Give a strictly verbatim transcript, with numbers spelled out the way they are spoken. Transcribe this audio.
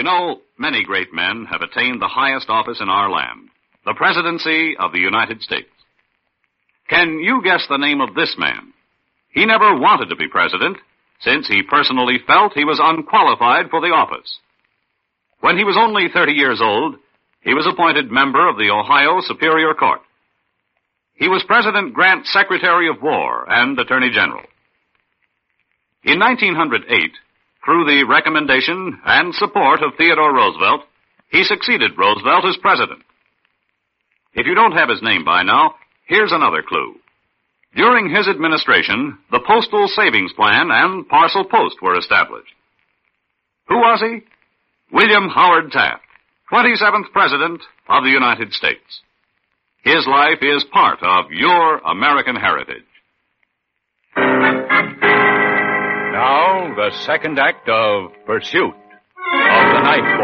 know, many great men have attained the highest office in our land, the presidency of the United States. Can you guess the name of this man? He never wanted to be president, since he personally felt he was unqualified for the office. When he was only thirty years old, he was appointed member of the Ohio Superior Court. He was President Grant's Secretary of War and Attorney General. In nineteen oh eight, through the recommendation and support of Theodore Roosevelt, he succeeded Roosevelt as president. If you don't have his name by now, here's another clue. During his administration, the Postal Savings Plan and Parcel Post were established. Who was he? William Howard Taft, twenty-seventh President of the United States. His life is part of your American heritage. Now, the second act of Pursuit of the Night